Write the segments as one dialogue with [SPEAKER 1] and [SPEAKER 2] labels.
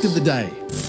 [SPEAKER 1] Fact of the Day.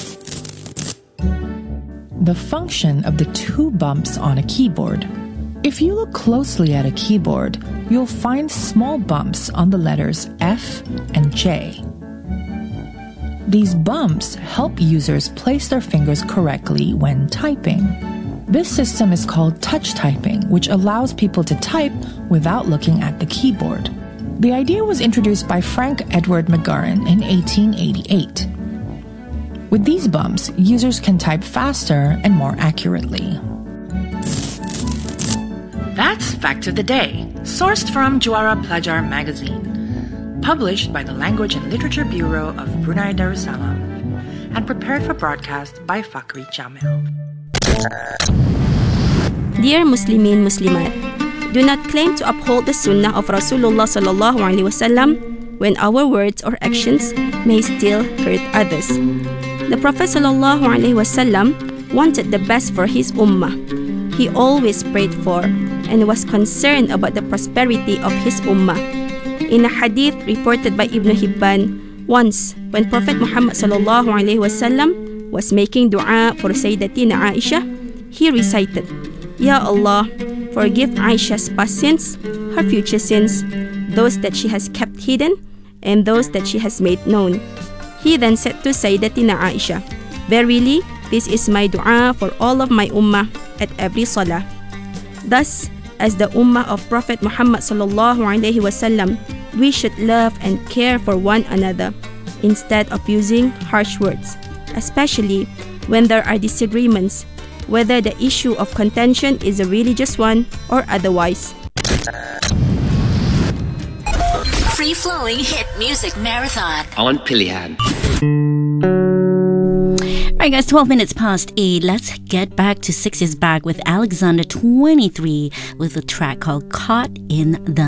[SPEAKER 2] The function of the two bumps on a keyboard. If you look closely at a keyboard, you'll find small bumps on the letters F and J. These bumps help users place their fingers correctly when typing. This system is called touch typing, which allows people to type without looking at the keyboard. The idea was introduced by Frank Edward McGarren in 1888. With these bumps, users can type faster and more accurately. That's Fact of the Day, sourced from Juara Pelajar magazine, published by the Language and Literature Bureau of Brunei Darussalam, and prepared for broadcast by Fakri Jamil.
[SPEAKER 3] Dear Muslimin Muslimat, do not claim to uphold the Sunnah of Rasulullah sallallahu alaihi wasallam when our words or actions may still hurt others. The Prophet sallallahu alaihi wasallam wanted the best for his ummah. He always prayed for and was concerned about the prosperity of his ummah. In a hadith reported by Ibn Hibban, once when Prophet Muhammad sallallahu alaihi wasallam was making dua for Sayyidatina Aisha, he recited, Ya Allah, forgive Aisha's past sins, her future sins, those that she has kept hidden, and those that she has made known. He then said to Sayyidatina Aisha, Verily, this is my dua for all of my ummah at every salah. Thus, as the ummah of Prophet Muhammad sallallahu alaihi wasallam, we should love and care for one another instead of using harsh words, especially when there are disagreements, whether the issue of contention is a religious one or otherwise.
[SPEAKER 4] Free-flowing hit music marathon
[SPEAKER 5] on Pilihan.
[SPEAKER 6] Alright guys, 12 minutes past 8. Let's get back to 6 Years Back with Alexander 23 with a track called Caught in the